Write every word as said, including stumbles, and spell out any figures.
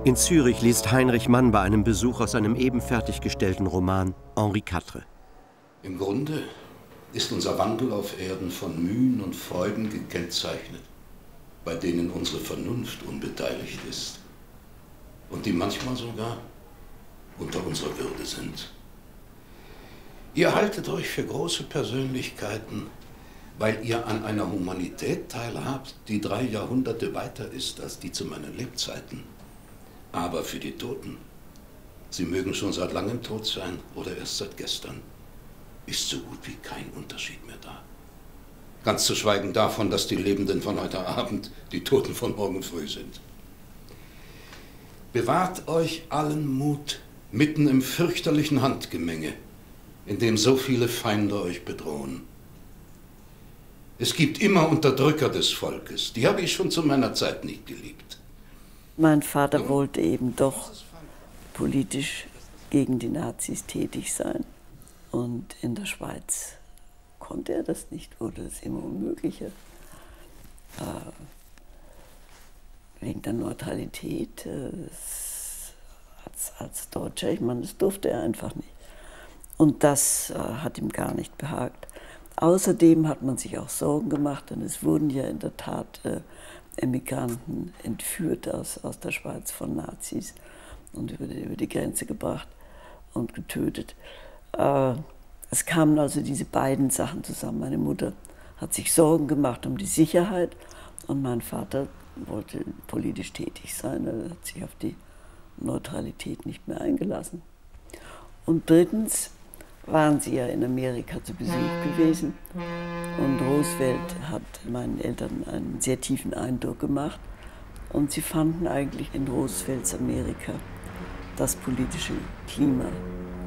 In Zürich liest Heinrich Mann bei einem Besuch aus seinem eben fertiggestellten Roman Henri Quatre. Im Grunde ist unser Wandel auf Erden von Mühen und Freuden gekennzeichnet, bei denen unsere Vernunft unbeteiligt ist und die manchmal sogar unter unserer Würde sind. Ihr haltet euch für große Persönlichkeiten, weil ihr an einer Humanität teilhabt, die drei Jahrhunderte weiter ist als die zu meinen Lebzeiten. Aber für die Toten, sie mögen schon seit langem tot sein oder erst seit gestern, ist so gut wie kein Unterschied mehr da. Ganz zu schweigen davon, dass die Lebenden von heute Abend die Toten von morgen früh sind. Bewahrt euch allen Mut mitten im fürchterlichen Handgemenge, in dem so viele Feinde euch bedrohen. Es gibt immer Unterdrücker des Volkes, die habe ich schon zu meiner Zeit nicht geliebt. Mein Vater wollte eben doch politisch gegen die Nazis tätig sein. Und in der Schweiz konnte er das nicht, wurde es immer unmöglicher. Äh, wegen der Neutralität äh, als, als Deutscher, ich meine, das durfte er einfach nicht. Und das äh, hat ihm gar nicht behagt. Außerdem hat man sich auch Sorgen gemacht, denn es wurden ja in der Tat äh, Emigranten entführt aus, aus der Schweiz von Nazis und über die, über die Grenze gebracht und getötet. Äh, es kamen also diese beiden Sachen zusammen. Meine Mutter hat sich Sorgen gemacht um die Sicherheit und mein Vater wollte politisch tätig sein. Er hat sich auf die Neutralität nicht mehr eingelassen. Und drittens waren sie ja in Amerika zu Besuch gewesen und Roosevelt hat meinen Eltern einen sehr tiefen Eindruck gemacht und sie fanden eigentlich in Roosevelts Amerika das politische Klima